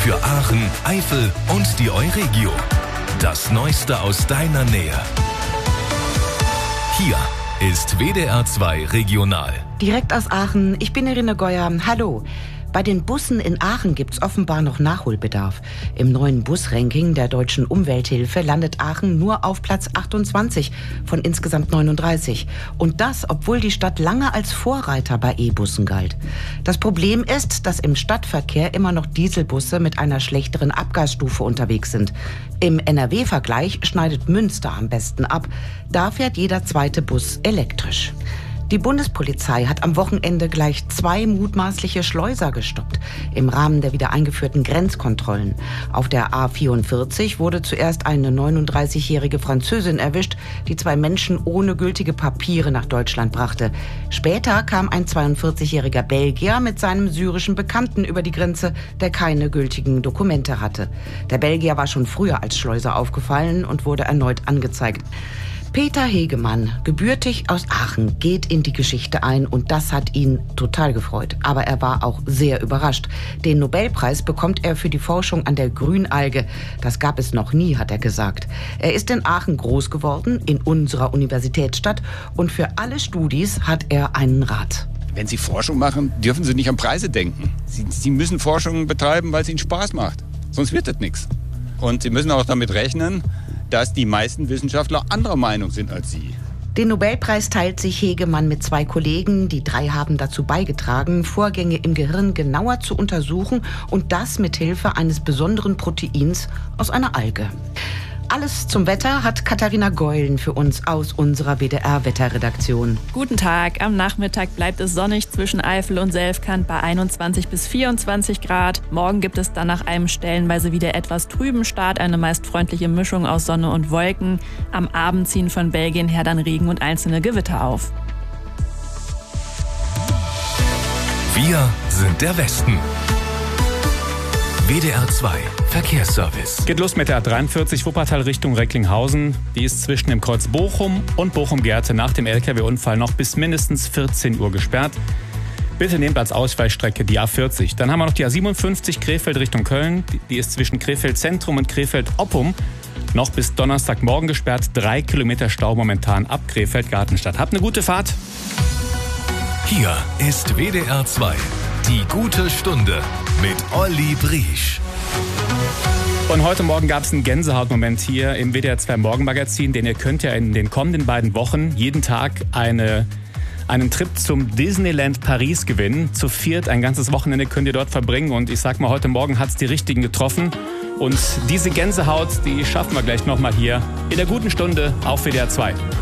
für Aachen, Eifel und die Euregio. Das Neueste aus deiner Nähe. Hier ist WDR 2 Regional. Direkt aus Aachen, ich bin Irene Geuer. Hallo. Bei den Bussen in Aachen gibt's offenbar noch Nachholbedarf. Im neuen Busranking der Deutschen Umwelthilfe landet Aachen nur auf Platz 28 von insgesamt 39. Und das, obwohl die Stadt lange als Vorreiter bei E-Bussen galt. Das Problem ist, dass im Stadtverkehr immer noch Dieselbusse mit einer schlechteren Abgasstufe unterwegs sind. Im NRW-Vergleich schneidet Münster am besten ab. Da fährt jeder zweite Bus elektrisch. Die Bundespolizei hat am Wochenende gleich 2 mutmaßliche Schleuser gestoppt im Rahmen der wieder eingeführten Grenzkontrollen. Auf der A44 wurde zuerst eine 39-jährige Französin erwischt, die 2 Menschen ohne gültige Papiere nach Deutschland brachte. Später kam ein 42-jähriger Belgier mit seinem syrischen Bekannten über die Grenze, der keine gültigen Dokumente hatte. Der Belgier war schon früher als Schleuser aufgefallen und wurde erneut angezeigt. Peter Hegemann, gebürtig aus Aachen, geht in die Geschichte ein und das hat ihn total gefreut. Aber er war auch sehr überrascht. Den Nobelpreis bekommt er für die Forschung an der Grünalge. Das gab es noch nie, hat er gesagt. Er ist in Aachen groß geworden, in unserer Universitätsstadt. Und für alle Studis hat er einen Rat. Wenn Sie Forschung machen, dürfen Sie nicht an Preise denken. Sie müssen Forschung betreiben, weil es Ihnen Spaß macht. Sonst wird das nichts. Und Sie müssen auch damit rechnen, dass die meisten Wissenschaftler anderer Meinung sind als Sie. Den Nobelpreis teilt sich Hegemann mit 2 Kollegen. Die 3 haben dazu beigetragen, Vorgänge im Gehirn genauer zu untersuchen und das mit Hilfe eines besonderen Proteins aus einer Alge. Alles zum Wetter hat Katharina Geulen für uns aus unserer WDR-Wetterredaktion. Guten Tag. Am Nachmittag bleibt es sonnig zwischen Eifel und Selfkant bei 21 bis 24 Grad. Morgen gibt es dann nach einem stellenweise wieder etwas trüben Start eine meist freundliche Mischung aus Sonne und Wolken. Am Abend ziehen von Belgien her dann Regen und einzelne Gewitter auf. Wir sind der Westen. WDR 2 Verkehrsservice. Geht los mit der A43 Wuppertal Richtung Recklinghausen. Die ist zwischen dem Kreuz Bochum und Bochum-Gerte nach dem LKW-Unfall noch bis mindestens 14 Uhr gesperrt. Bitte nehmt als Ausweichstrecke die A40. Dann haben wir noch die A57 Krefeld Richtung Köln. Die ist zwischen Krefeld Zentrum und Krefeld Oppum noch bis Donnerstagmorgen gesperrt. 3 Kilometer Stau momentan ab Krefeld Gartenstadt. Habt eine gute Fahrt. Hier ist WDR 2. Die gute Stunde mit Olli Briesch. Und heute Morgen gab es einen Gänsehautmoment hier im WDR 2 Morgenmagazin, denn ihr könnt ja in den kommenden beiden Wochen jeden Tag einen Trip zum Disneyland Paris gewinnen. Zu 4 ein ganzes Wochenende könnt ihr dort verbringen und ich sag mal, heute Morgen hat es die Richtigen getroffen. Und diese Gänsehaut, die schaffen wir gleich nochmal hier in der guten Stunde auf WDR 2.